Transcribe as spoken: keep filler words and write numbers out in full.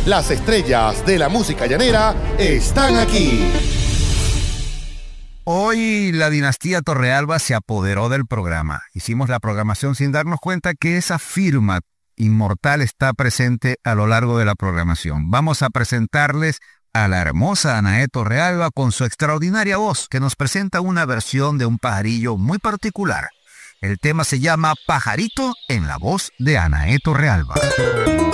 Las estrellas de la música llanera están aquí. Hoy la dinastía Torrealba se apoderó del programa. Hicimos la programación sin darnos cuenta que esa firma inmortal está presente a lo largo de la programación. Vamos a presentarles a la hermosa Anaé Torrealba con su extraordinaria voz, que nos presenta una versión de un pajarillo muy particular. El tema se llama Pajarito en la voz de Anaé Torrealba.